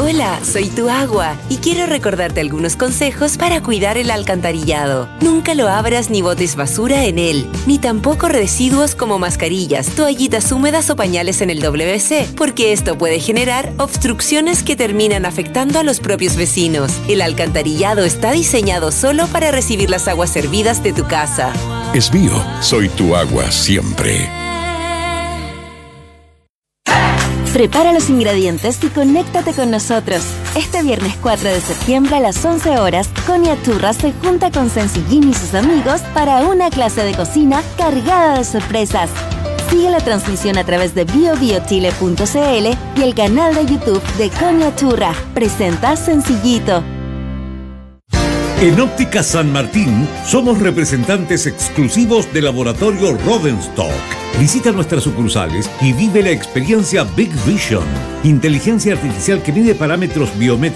Hola, soy tu agua y quiero recordarte algunos consejos para cuidar el alcantarillado. Nunca lo abras ni botes basura en él, ni tampoco residuos como mascarillas, toallitas húmedas o pañales en el WC, porque esto puede generar obstrucciones que terminan afectando a los propios vecinos. El alcantarillado está diseñado solo para recibir las aguas servidas de tu casa. Es mío, soy tu agua siempre. Prepara los ingredientes y conéctate con nosotros. Este viernes 4 de septiembre a las 11 horas, Konya Turra se junta con Sencillín y sus amigos para una clase de cocina cargada de sorpresas. Sigue la transmisión a través de biobiochile.cl y el canal de YouTube de Konya Turra. Presenta Sencillito. En Óptica San Martín somos representantes exclusivos de Laboratorio Rodenstock. Visita nuestras sucursales y vive la experiencia Big Vision, inteligencia artificial que mide parámetros biométricos